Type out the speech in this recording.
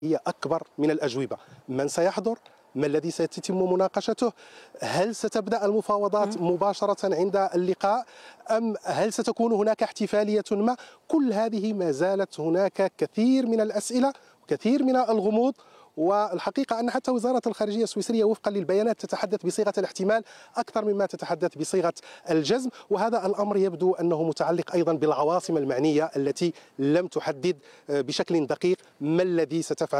هي أكبر من الأجوبة. من سيحضر؟ ما الذي سيتم مناقشته؟ هل ستبدأ المفاوضات مباشرة عند اللقاء أم هل ستكون هناك احتفالية ما؟ كل هذه ما زالت هناك كثير من الأسئلة وكثير من الغموض. والحقيقة أن حتى وزارة الخارجية السويسرية وفقا للبيانات تتحدث بصيغة الاحتمال أكثر مما تتحدث بصيغة الجزم، وهذا الأمر يبدو أنه متعلق أيضا بالعواصم المعنية التي لم تحدد بشكل دقيق ما الذي ستفعل